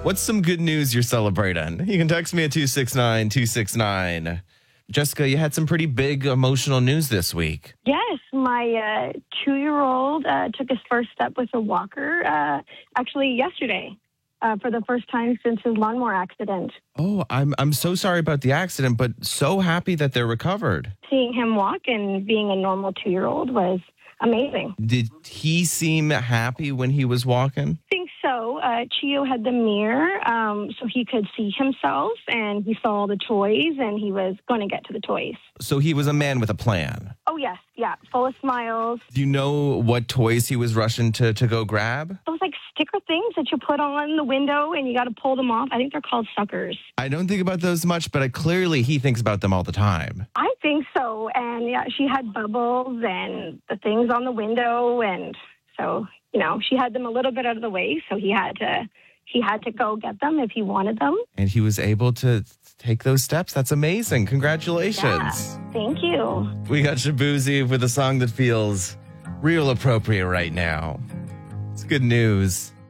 What's some good news you're celebrating? You can text me at 269-269. Jessica, you had some pretty big emotional news this week. Yes, my 2-year-old took his first step with a walker actually yesterday for the first time since his lawnmower accident. Oh, I'm so sorry about the accident, but so happy that they're recovered. Seeing him walk and being a normal 2-year-old was amazing. Did he seem happy when he was walking? I think so. Chio had the mirror so he could see himself, and he saw the toys, and he was going to get to the toys. So he was a man with a plan. Oh, yes. Yeah. Full of smiles. Do you know what toys he was rushing to go grab? Those like sticker things that you put on the window and you got to pull them off. I think they're called suckers. I don't think about those much, but clearly he thinks about them all the time. I think so. And yeah, she had bubbles and the things on the window. And so, she had them a little bit out of the way. So he had to go get them if he wanted them. And he was able to take those steps. That's amazing. Congratulations. Yeah, thank you. We got Shabuzi with a song that feels real appropriate right now. It's good news.